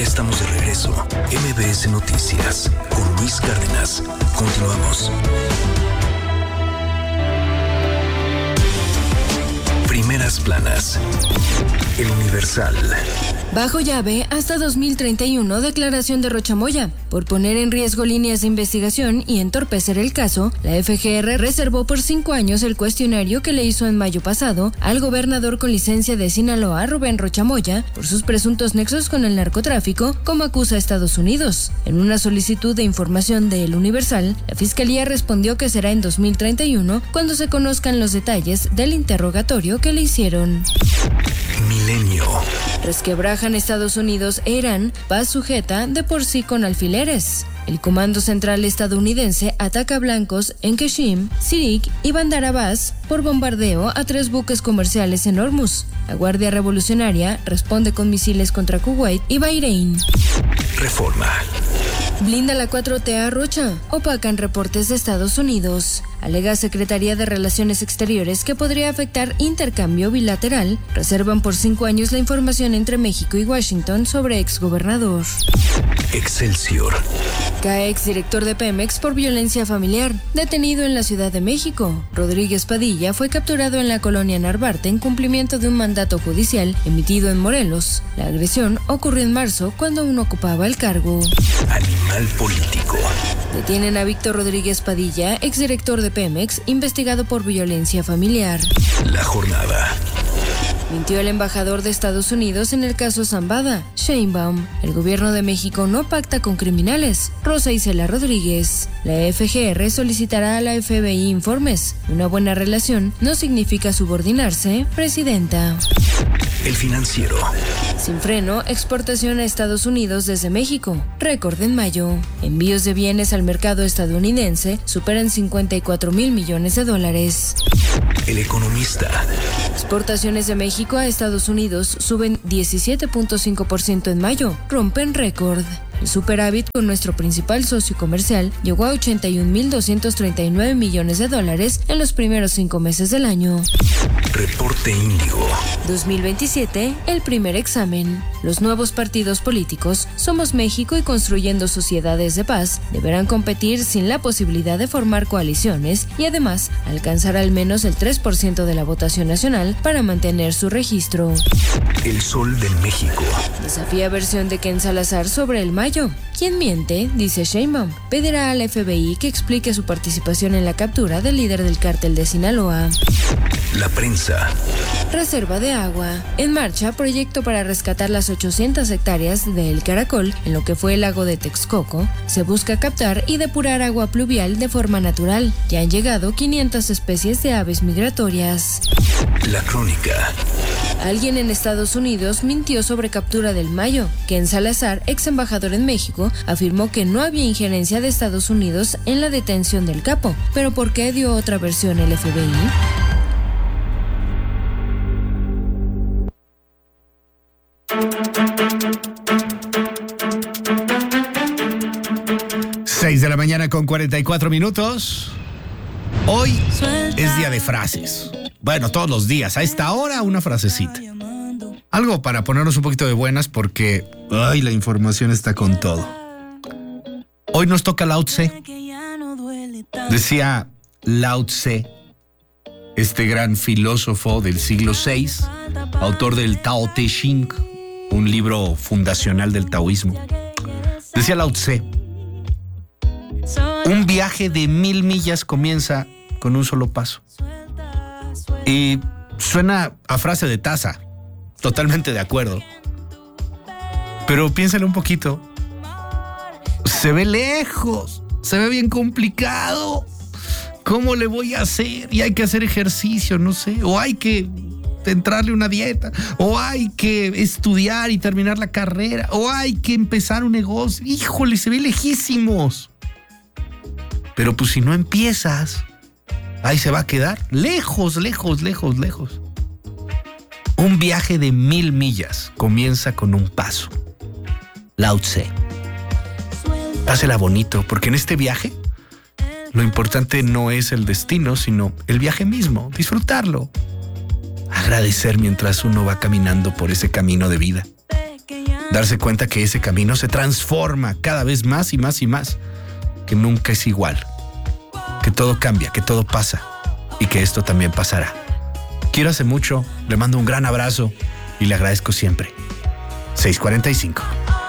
estamos de regreso. MBS Noticias con Luis Cárdenas. Continuamos. Primeras planas. El Universal. Bajo llave hasta 2031, declaración de Rochamoya. Por poner en riesgo líneas de investigación y entorpecer el caso, la FGR reservó por 5 años el cuestionario que le hizo en mayo pasado al gobernador con licencia de Sinaloa, Rubén Rochamoya, por sus presuntos nexos con el narcotráfico, como acusa a Estados Unidos. En una solicitud de información de El Universal, la Fiscalía respondió que será en 2031 cuando se conozcan los detalles del interrogatorio que le hicieron. Milenio. Resquebrajan Estados Unidos e Irán, paz sujeta de por sí con alfileres. El Comando Central estadounidense ataca blancos en Kashim, Sirik y Bandar Abbas por bombardeo a 3 buques comerciales en Hormuz. La Guardia Revolucionaria responde con misiles contra Kuwait y Bahrein. Reforma. Blinda la 4T a Rocha. Opacan reportes de Estados Unidos. Alega Secretaría de Relaciones Exteriores que podría afectar intercambio bilateral. Reservan por 5 años la información entre México y Washington sobre exgobernador. Excelsior. Cae exdirector de Pemex por violencia familiar. Detenido en la Ciudad de México. Rodríguez Padilla fue capturado en la colonia Narvarte en cumplimiento de un mandato judicial emitido en Morelos. La agresión ocurrió en marzo cuando aún ocupaba el cargo. Animal político. Detienen a Víctor Rodríguez Padilla, exdirector de Pemex, investigado por violencia familiar. La jornada. Mintió el embajador de Estados Unidos en el caso Zambada, Sheinbaum. El gobierno de México no pacta con criminales. Rosa Isela Rodríguez. La FGR solicitará a la FBI informes. Una buena relación no significa subordinarse, presidenta. El Financiero. Sin freno, exportación a Estados Unidos desde México. Récord en mayo. Envíos de bienes al mercado estadounidense superan 54,000 millones de dólares. El Economista. Exportaciones de México a Estados Unidos suben 17.5% en mayo. Rompen récord. El superávit con nuestro principal socio comercial llegó a 81,239 millones de dólares en los primeros 5 meses del año. Reporte Índigo. 2027, el primer examen. Los nuevos partidos políticos, Somos México y Construyendo Sociedades de Paz, deberán competir sin la posibilidad de formar coaliciones y además alcanzar al menos el 3% de la votación nacional para mantener su registro. El Sol de México. Desafía versión de Ken Salazar sobre el mayo. ¿Quién miente?, dice Sheinbaum. Pedirá a la FBI que explique su participación en la captura del líder del cártel de Sinaloa. La Prensa. Reserva de agua. En marcha, proyecto para rescatar las 800 hectáreas de El Caracol, en lo que fue el lago de Texcoco. Se busca captar y depurar agua pluvial de forma natural. Ya han llegado 500 especies de aves migratorias. La Crónica. Alguien en Estados Unidos mintió sobre captura del mayo. Ken Salazar, ex embajador en México, afirmó que no había injerencia de Estados Unidos en la detención del capo. ¿Pero por qué dio otra versión el FBI? Seis de la mañana con 44 minutos. Hoy es día de frases. Bueno, todos los días, a esta hora una frasecita. Algo para ponernos un poquito de buenas porque la información está con todo. Hoy nos toca Lao Tse. Decía Lao Tse, este gran filósofo del siglo VI, autor del Tao Te Ching, un libro fundacional del taoísmo. Decía Lao Tse: un viaje de 1000 millas comienza con un solo paso. Y suena a frase de taza, totalmente de acuerdo. Pero piénsale un poquito. Se ve lejos, se ve bien complicado. ¿Cómo le voy a hacer? Y hay que hacer ejercicio, no sé. O hay que entrarle una dieta. O hay que estudiar y terminar la carrera. O hay que empezar un negocio. Híjole, se ve lejísimos. Pero pues si no empiezas, ahí se va a quedar lejos, lejos, lejos, lejos. Un viaje de 1000 millas comienza con un paso. Lao Tse. Pásela bonito, porque en este viaje lo importante no es el destino, sino el viaje mismo, disfrutarlo. Agradecer mientras uno va caminando por ese camino de vida. Darse cuenta que ese camino se transforma cada vez más y más y más, que nunca es igual, que todo cambia, que todo pasa y que esto también pasará. Quiero hace mucho, le mando un gran abrazo y le agradezco siempre. 6:45.